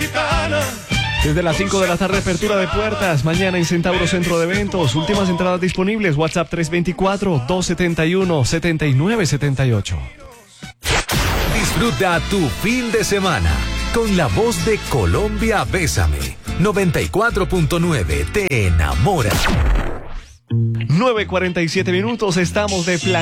gitana. Desde las 5 de la tarde, apertura de puertas. Mañana en Centauro Centro de Eventos. Últimas entradas disponibles. WhatsApp 324-271-7978. Disfruta tu fin de semana con la voz de Colombia Bésame. 94.9 te enamora. 9:47 minutos. Estamos de plan.